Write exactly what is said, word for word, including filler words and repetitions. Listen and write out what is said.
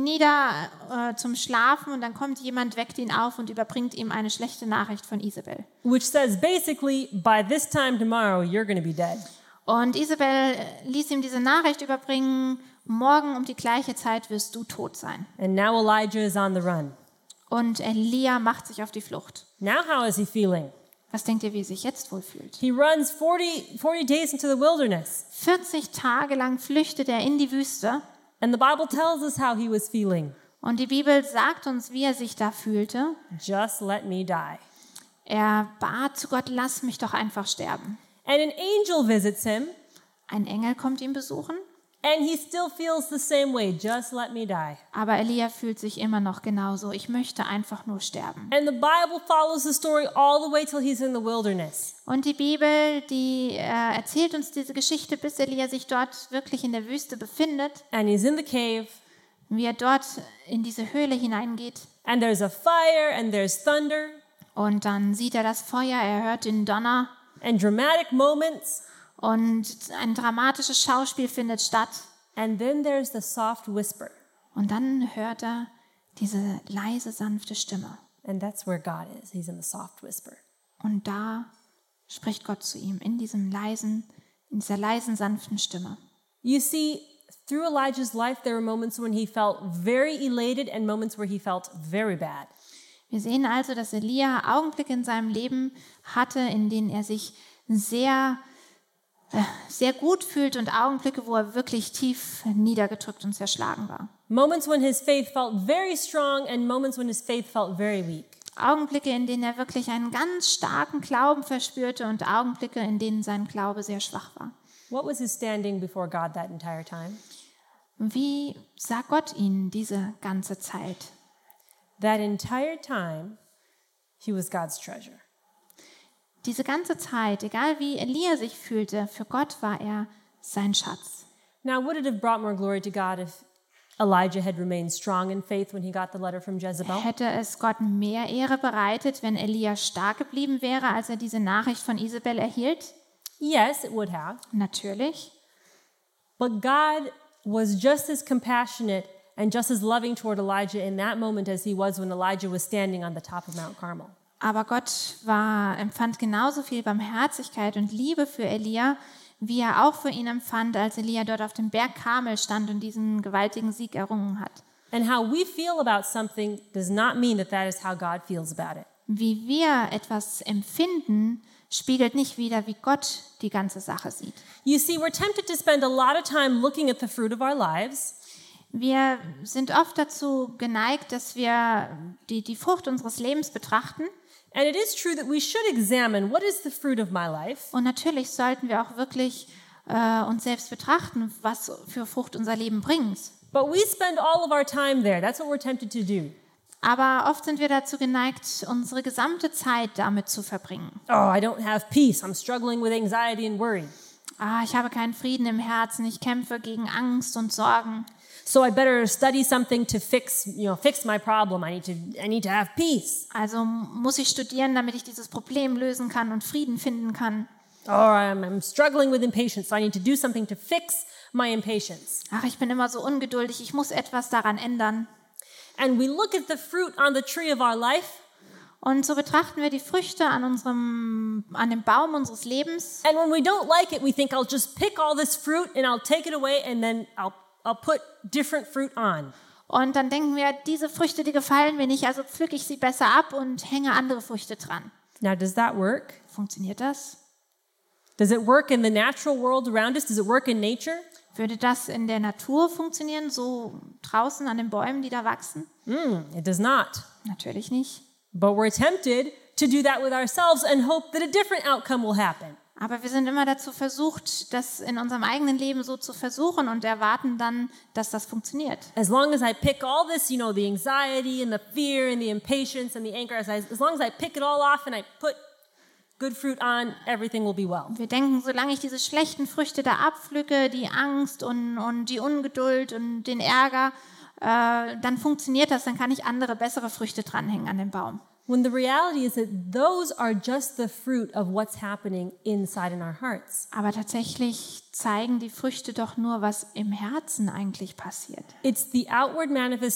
nieder äh, zum Schlafen und dann kommt jemand, weckt ihn auf und überbringt ihm eine schlechte Nachricht von Isabel. Which says basically, by this time tomorrow, you're going to be dead. Und Isabel ließ ihm diese Nachricht überbringen, morgen um die gleiche Zeit wirst du tot sein. And now Elijah is on the run. Und Elia macht sich auf die Flucht. Now how is he feeling? Was denkt ihr, wie er sich jetzt wohl fühlt? He runs forty, forty days into the wilderness. vierzig Tage lang flüchtet er in die Wüste. And the Bible tells us how he was feeling. Und die Bibel sagt uns, wie er sich da fühlte. Just let me die. Er bat zu Gott, lass mich doch einfach sterben. And an angel visits him, Ein Engel kommt ihn besuchen, and he still feels the same way. Just let me die. aber Elia fühlt sich immer noch genauso. Ich möchte einfach nur sterben. And the Bible follows the story all the way till he's in the wilderness. Und die Bibel, die äh, erzählt uns diese Geschichte, bis Elia sich dort wirklich in der Wüste befindet, And he's in the cave, wie er dort in diese Höhle hineingeht. and there's a fire, and there's thunder, Und dann sieht er das Feuer, er hört den Donner and dramatic moments. und ein dramatisches Schauspiel findet statt. And then there's the soft whisper. Und dann hört er diese leise, sanfte Stimme. And that's where God is. He's in the soft whisper. Und da spricht Gott zu ihm in diesem leisen, in dieser leisen, sanften Stimme. You see, through Elijah's life, there were moments when he felt very elated and moments where he felt very bad. Wir sehen also, dass Elia Augenblicke in seinem Leben hatte, in denen er sich sehr, äh, sehr gut fühlt und Augenblicke, wo er wirklich tief niedergedrückt und zerschlagen war. Moments when his faith felt very strong and moments when his faith felt very weak. Augenblicke, in denen er wirklich einen ganz starken Glauben verspürte und Augenblicke, in denen sein Glaube sehr schwach war. What was his standing before God that entire time? Wie sah Gott ihn diese ganze Zeit? That entire time, he was God's treasure. Diese ganze Zeit, egal wie Elia sich fühlte, für Gott war er sein Schatz. Now, would it have brought more glory to God if Elijah had remained strong in faith when he got the letter from Jezebel? Hätte es Gott mehr Ehre bereitet, wenn Elia stark geblieben wäre, als er diese Nachricht von Isabel erhielt? Yes, it would have. Natürlich. But God was just as compassionate and just as loving toward Elijah in that moment as he was when Elijah was standing on the top of Mount Carmel. Aber Gott war, empfand genauso viel Barmherzigkeit und Liebe für Elia, wie er auch für ihn empfand, als Elia dort auf dem Berg Karmel stand und diesen gewaltigen Sieg errungen hat. And how we feel about something does not mean that that is how God feels about it. Wie wir etwas empfinden, spiegelt nicht wider, wie Gott die ganze Sache sieht. You see, we're tempted to spend a lot of time looking at the fruit of our lives. Wir sind oft dazu geneigt, dass wir die, die Frucht unseres Lebens betrachten. And it is true that we should examine what is the fruit of my life. Und natürlich sollten wir auch wirklich äh, uns selbst betrachten, was für Frucht unser Leben bringt. But we spend all of our time there. That's what we're tempted to do. Aber oft sind wir dazu geneigt, unsere gesamte Zeit damit zu verbringen. Oh, I don't have peace. I'm struggling with anxiety and worry. Ah, ich habe keinen Frieden im Herzen, ich kämpfe gegen Angst und Sorgen. So I better study something to fix, you know, fix my problem. I need to, I need to have peace. Also muss ich studieren, damit ich dieses Problem lösen kann und Frieden finden kann. Or I'm, I'm struggling with impatience, so I need to do something to fix my impatience. Ach, ich bin immer so ungeduldig, ich muss etwas daran ändern. And we look at the fruit on the tree of our life. Und so betrachten wir die Früchte an unserem, an dem Baum unseres Lebens. And when we don't like it, we think I'll just pick all this fruit and I'll take it away and then I'll, I'll put different fruit on. Und dann denken wir, diese Früchte, die gefallen mir nicht, also pflücke ich sie besser ab und hänge andere Früchte dran. Now, does that work? Funktioniert das? Does it work in the natural world around us? Does it work in nature? Würde das in der Natur funktionieren, so draußen an den Bäumen, die da wachsen? Mm, it does not. Natürlich nicht. But we're tempted to do that with ourselves and hope that a different outcome will happen. Aber wir sind immer dazu versucht, das in unserem eigenen Leben so zu versuchen und erwarten dann, dass das funktioniert. As long as I pick all this, you know, the anxiety and the fear and the impatience and the anger, as, I, as long as I pick it all off and I put good fruit on, everything will be well. Wir denken, solange ich diese schlechten Früchte da abpflücke, die Angst und, und die Ungeduld und den Ärger, äh, dann funktioniert das, dann kann ich andere, bessere Früchte dranhängen an den Baum. When the reality is that those are just the fruit of what's happening inside in our hearts. Aber tatsächlich zeigen die Früchte doch nur, was im Herzen eigentlich passiert. It's the outward